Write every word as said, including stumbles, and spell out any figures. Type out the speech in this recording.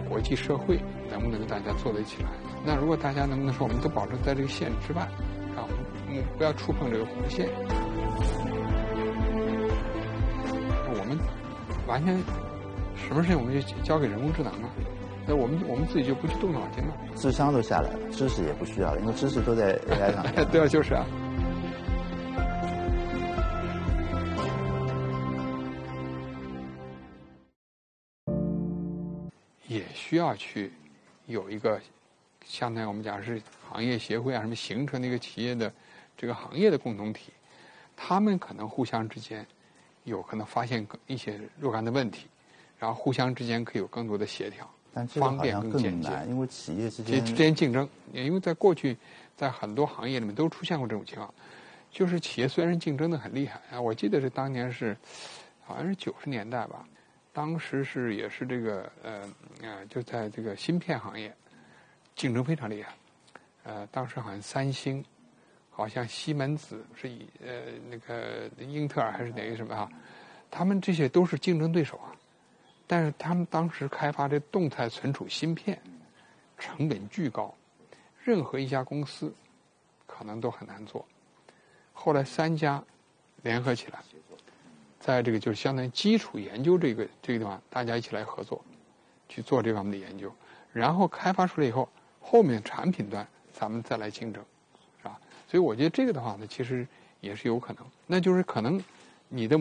国际社会能不能大家做得起来？那如果大家能不能说我们都保持在这个线之外，啊，我们不要触碰这个红线，我们完全什么事情我们就交给人工智能了。那我们我们自己就不去动脑筋了， 智商都下来了，知识也不需要了，因为知识都在 A I 上。 对啊，就是啊。也需要去有一个，相当于我们讲是行业协会啊，什么形成的一个企业的这个行业的共同体，他们可能互相之间有可能发现一些若干的问题，然后互相之间可以有更多的协调。 但这个好像更难，因为企业之间之间竞争，因为在过去，在很多行业里面都出现过这种情况，就是企业虽然竞争的很厉害啊，我记得是当年是好像是九十年代吧，当时是也是这个呃呃就在这个芯片行业竞争非常厉害，呃当时好像三星，好像西门子是以呃那个英特尔还是哪个什么啊，他们这些都是竞争对手啊。但是他们当时开发这动态存储芯片，成本巨高，任何一家公司可能都很难做。后来三家联合起来，在这个就是相当于基础研究这个这个地方，大家一起来合作，去做这方面的研究，然后开发出来以后，后面产品端咱们再来竞争，是吧？所以我觉得这个的话呢，其实也是有可能，那就是可能你的